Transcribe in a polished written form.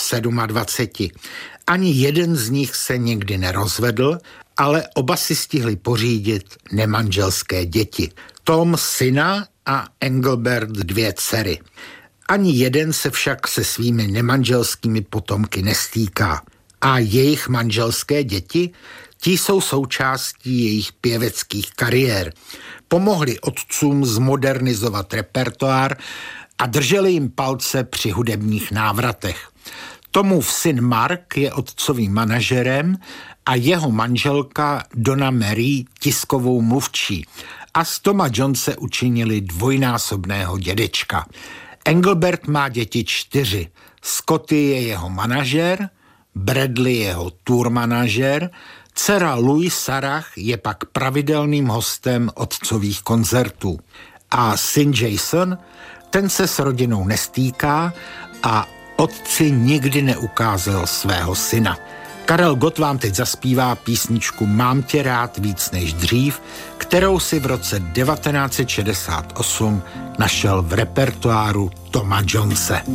v 27. Ani jeden z nich se nikdy nerozvedl, ale oba si stihli pořídit nemanželské děti. Tom syna a Engelbert 2 dcery. Ani jeden se však se svými nemanželskými potomky nestýká. A jejich manželské děti, ti jsou součástí jejich pěveckých kariér. Pomohli otcům zmodernizovat repertoár a drželi jim palce při hudebních návratech. Tomův syn Mark je otcovým manažerem a jeho manželka Donna Mary tiskovou mluvčí. A z Toma Jonese učinili dvojnásobného dědečka. Engelbert má děti 4. Scotty je jeho manažer, Bradley jeho tour manažer, dcera Louise Sarah je pak pravidelným hostem otcových koncertů. A syn Jason, ten se s rodinou nestýká a otci nikdy neukázal svého syna. Karel Gott vám teď zaspívá písničku Mám tě rád víc než dřív, kterou si v roce 1968 našel v repertoáru Toma Jonese.